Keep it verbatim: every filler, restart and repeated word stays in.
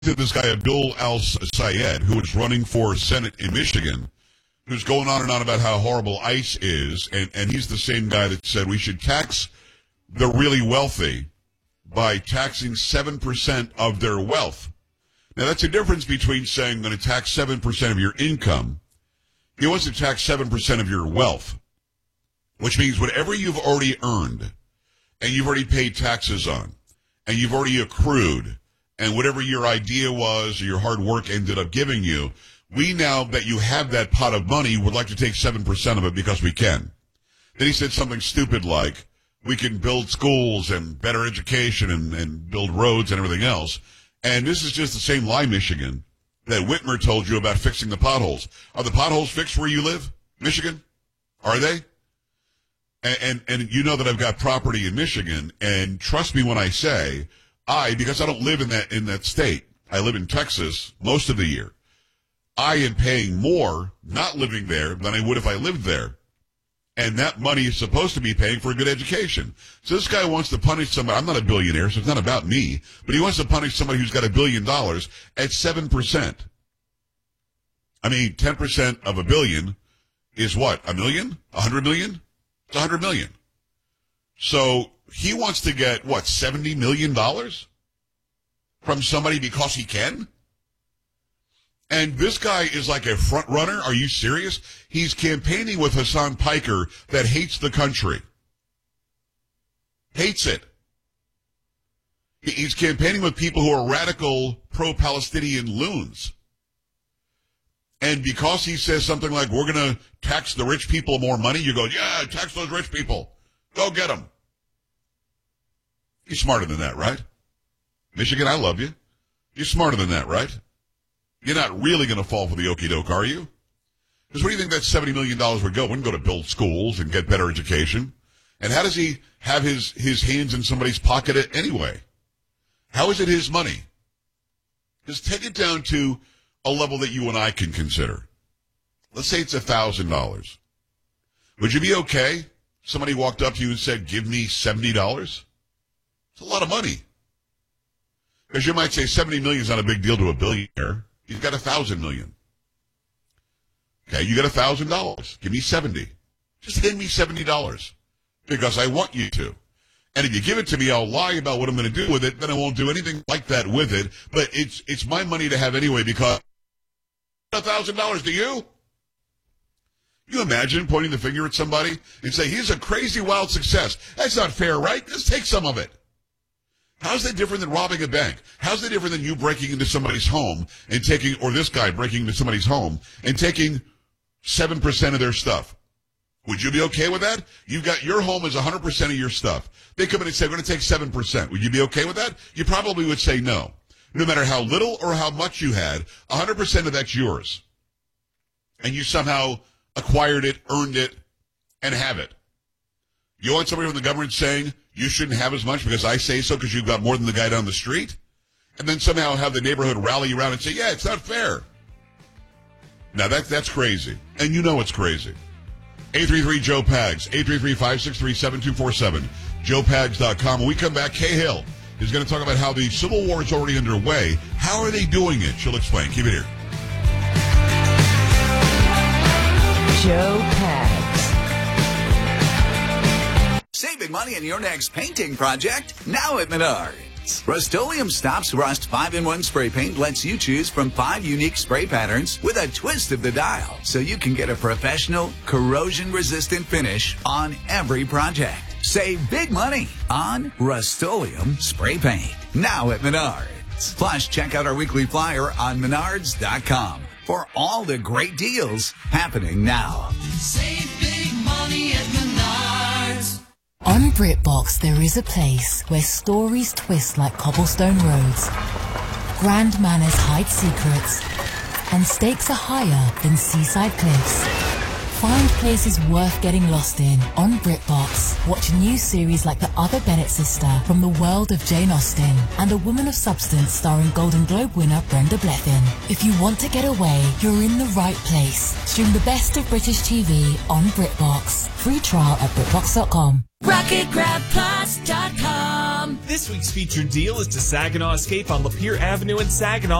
to this guy Abdul Al-Sayed, who is running for Senate in Michigan, who's going on and on about how horrible ICE is, and, and he's the same guy that said we should tax the really wealthy by taxing seven percent of their wealth. Now, that's a difference between saying I'm going to tax seven percent of your income. He wants to tax seven percent of your wealth, which means whatever you've already earned and you've already paid taxes on and you've already accrued and whatever your idea was or your hard work ended up giving you, we now that you have that pot of money would like to take seven percent of it because we can. Then he said something stupid like, we can build schools and better education and, and build roads and everything else. And this is just the same lie, Michigan, that Whitmer told you about fixing the potholes. Are the potholes fixed where you live, Michigan? Are they? And, and, and you know that I've got property in Michigan, and trust me when I say, I, because I don't live in that, in that state, I live in Texas most of the year. I am paying more not living there than I would if I lived there. And that money is supposed to be paying for a good education. So this guy wants to punish somebody. I'm not a billionaire, so it's not about me. But he wants to punish somebody who's got a billion dollars at seven percent. I mean, ten percent of a billion is what? A million? A hundred million? It's a hundred million. So he wants to get, what, seventy million dollars from somebody because he can? And this guy is like a front runner. Are you serious? He's campaigning with Hassan Piker that hates the country. Hates it. He's campaigning with people who are radical pro-Palestinian loons. And because he says something like, we're going to tax the rich people more money, you go, yeah, tax those rich people. Go get them. He's smarter than that, right? Michigan, I love you. You're smarter than that, right? You're not really going to fall for the okie doke, are you? Because where do you think that seventy million dollars would go? It wouldn't go to build schools and get better education. And how does he have his, his hands in somebody's pocket anyway? How is it his money? Just take it down to a level that you and I can consider. Let's say it's one thousand dollars. Would you be okay? Somebody walked up to you and said, give me seventy dollars? It's a lot of money. Because you might say seventy million is not a big deal to a billionaire. He's got a thousand million. Okay, you got a thousand dollars. Give me seventy. Just hand me seventy dollars because I want you to. And if you give it to me, I'll lie about what I'm going to do with it. Then I won't do anything like that with it. But it's it's my money to have anyway because a thousand dollars to you. You imagine pointing the finger at somebody and say, he's a crazy wild success. That's not fair, right? Just take some of it. How's that different than robbing a bank? How's that different than you breaking into somebody's home and taking, or this guy breaking into somebody's home and taking seven percent of their stuff? Would you be okay with that? You've got, your home is one hundred percent of your stuff. They come in and say, we're going to take seven percent. Would you be okay with that? You probably would say no. No matter how little or how much you had, one hundred percent of that's yours. And you somehow acquired it, earned it, and have it. You want somebody from the government saying, you shouldn't have as much because I say so because you've got more than the guy down the street? And then somehow have the neighborhood rally around and say, yeah, it's not fair. Now, that, that's crazy. And you know it's crazy. eight three three Joe Pags, eight three three, five six three, seven two four seven, joe pags dot com. When we come back, Kay Hill is going to talk about how the Civil War is already underway. How are they doing it? She'll explain. Keep it here. Joe Pags. Save big money on your next painting project now at Menards. Rust-Oleum Stops Rust five in one spray paint lets you choose from five unique spray patterns with a twist of the dial, so you can get a professional, corrosion-resistant finish on every project. Save big money on Rust-Oleum spray paint now at Menards. Plus, check out our weekly flyer on menards dot com for all the great deals happening now. Save big money at Menards. On BritBox, there is a place where stories twist like cobblestone roads, grand manners hide secrets, and stakes are higher than seaside cliffs. Find places worth getting lost in on BritBox. Watch new series like The Other Bennett Sister from the world of Jane Austen and A Woman of Substance starring Golden Globe winner Brenda Blethyn. If you want to get away, you're in the right place. Stream the best of British T V on BritBox. Free trial at brit box dot com. rocket grab plus dot com com. This week's featured deal is to Saginaw Escape on Lapeer Avenue in Saginaw.